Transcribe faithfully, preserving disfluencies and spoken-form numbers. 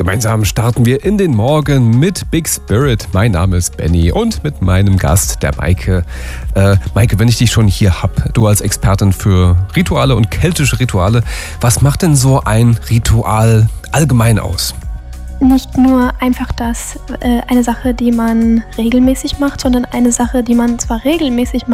Gemeinsam starten wir in den Morgen mit Big Spirit. Mein Name ist Benny und mit meinem Gast, der Maike. Äh, Maike, wenn ich dich schon hier habe, du als Expertin für Rituale und keltische Rituale, was macht denn so ein Ritual allgemein aus? Nicht nur einfach das, äh, eine Sache, die man regelmäßig macht, sondern eine Sache, die man zwar regelmäßig macht,